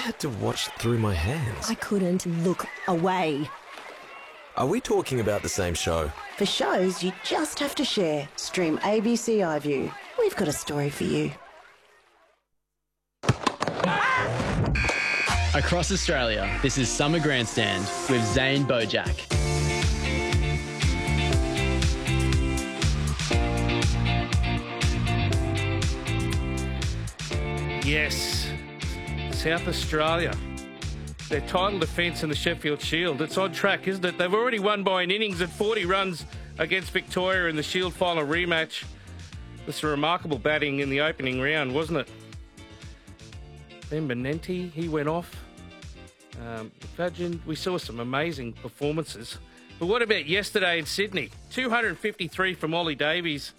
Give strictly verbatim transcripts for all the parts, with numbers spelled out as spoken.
had to watch through my hands. I couldn't look away. Are we talking about the same show? For shows you just have to share, stream A B C iView. We've got a story for you. Across Australia, this is Summer Grandstand with Zane Bojack. Yes, South Australia. Their title defence in the Sheffield Shield. It's on track, isn't it? They've already won by an innings at forty runs against Victoria in the Shield final rematch. This was remarkable batting in the opening round, wasn't it? Ben Benenti, he went off. Um, imagine we saw some amazing performances. But what about yesterday in Sydney? two hundred fifty-three from Ollie Davies,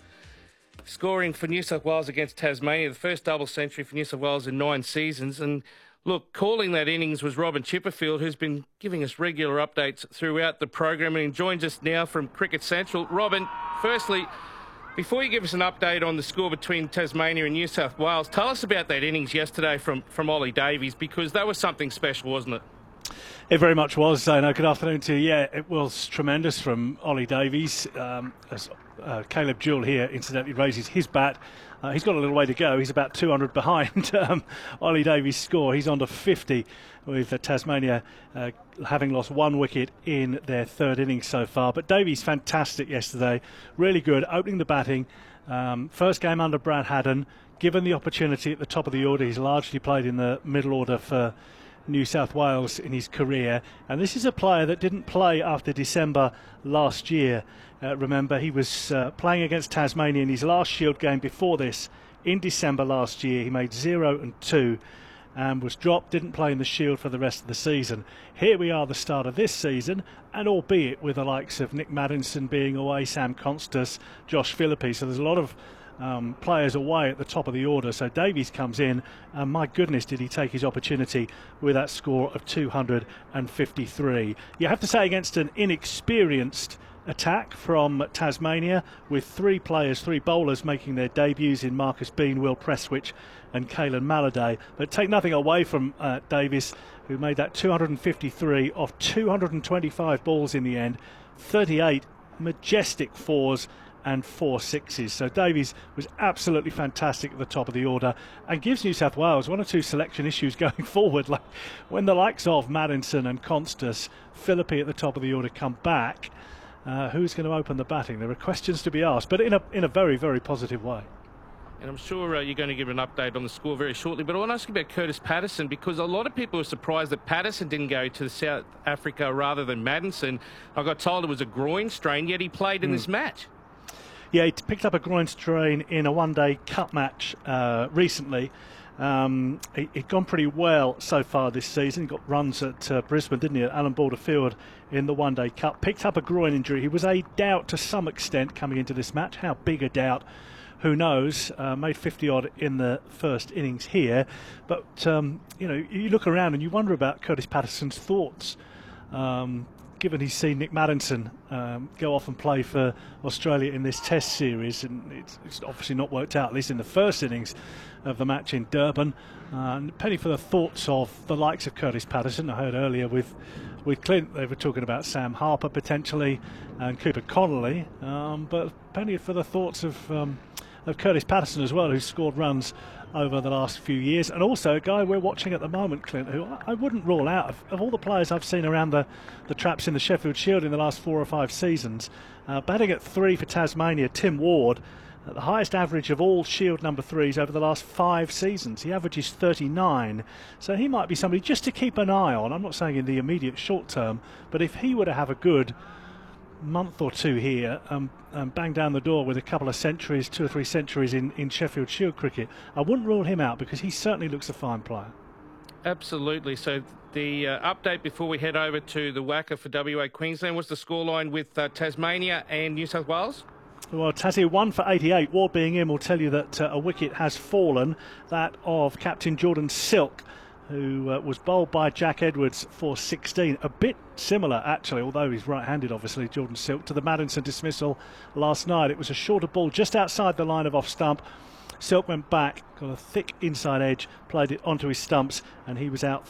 scoring for New South Wales against Tasmania, the first double century for New South Wales in nine seasons. And look, calling that innings was Robin Chipperfield, who's been giving us regular updates throughout the program and joins us now from Cricket Central. Robin, firstly, before you give us an update on the score between Tasmania and New South Wales, tell us about that innings yesterday from, from Ollie Davies, because that was something special, wasn't it? It very much was, Zano. Good afternoon to you. Yeah, it was tremendous from Ollie Davies. Um, as uh, Caleb Jewell here, incidentally, raises his bat. Uh, he's got a little way to go. He's about two hundred behind um, Ollie Davies' score. He's on to fifty, with uh, Tasmania uh, having lost one wicket in their third innings so far. But Davies, fantastic yesterday. Really good, opening the batting. Um, first game under Brad Haddon. Given the opportunity at the top of the order, he's largely played in the middle order for New South Wales in his career, and this is a player that didn't play after December last year. Uh, remember, he was uh, playing against Tasmania in his last Shield game before this in December last year. He made zero and two and was dropped, didn't play in the Shield for the rest of the season. Here we are, the start of this season, and albeit with the likes of Nick Maddinson being away, Sam Constas, Josh Phillippe, so there's a lot of Um, players away at the top of the order. So Davies comes in, and my goodness, did he take his opportunity with that score of two hundred fifty-three. You have to say, against an inexperienced attack from Tasmania, with three players, three bowlers making their debuts in Marcus Bean, Will Prestwich and Caelan Maladay. But take nothing away from uh, Davies, who made that two hundred fifty-three off two hundred twenty-five balls in the end, thirty-eight majestic fours and four sixes. So Davies was absolutely fantastic at the top of the order, and gives New South Wales one or two selection issues going forward. Like when the likes of Maddinson and Constas, Phillippe at the top of the order come back, uh, who's going to open the batting? There are questions to be asked, but in a in a very, very positive way. And I'm sure uh, you're going to give an update on the score very shortly, but I want to ask you about Curtis Patterson, because a lot of people were surprised that Patterson didn't go to South Africa rather than Maddinson. I got told it was a groin strain, yet he played in mm. this match. Yeah, he picked up a groin strain in a one-day cup match uh, recently. Um, he, he'd gone pretty well so far this season. He got runs at uh, Brisbane, didn't he, at Allan Border Field in the one-day cup. Picked up a groin injury. He was a doubt to some extent coming into this match. How big a doubt? Who knows? Uh, made fifty-odd in the first innings here. But, um, you know, you look around and you wonder about Curtis Patterson's thoughts. Um, given he's seen Nick Maddinson um, go off and play for Australia in this Test series, and it's, it's obviously not worked out, at least in the first innings of the match in Durban. Uh, and penny for the thoughts of the likes of Curtis Patterson. I heard earlier with with Clint, they were talking about Sam Harper potentially and Cooper Connolly, um, but penny for the thoughts of um, of Curtis Patterson as well, who's scored runs over the last few years, and also a guy we're watching at the moment, Clint, who I wouldn't rule out of, of all the players I've seen around the, the traps in the Sheffield Shield in the last four or five seasons. Uh, batting at three for Tasmania, Tim Ward, at the highest average of all Shield number threes over the last five seasons. He averages thirty-nine, so he might be somebody just to keep an eye on. I'm not saying in the immediate short term, but if he were to have a good month or two here um, and bang down the door with a couple of centuries, two or three centuries in, in Sheffield Shield cricket, I wouldn't rule him out, because he certainly looks a fine player. Absolutely. So the uh, update before we head over to the WACA for W A Queensland was the scoreline with uh, Tasmania and New South Wales. Well, Tassie one for eighty-eight. Ward being in will tell you that uh, a wicket has fallen, that of captain Jordan Silk, who uh, was bowled by Jack Edwards for sixteen. A bit similar, actually, although he's right-handed, obviously, Jordan Silk, to the Maddinson dismissal last night. It was a shorter ball just outside the line of off-stump. Silk went back, got a thick inside edge, played it onto his stumps, and he was out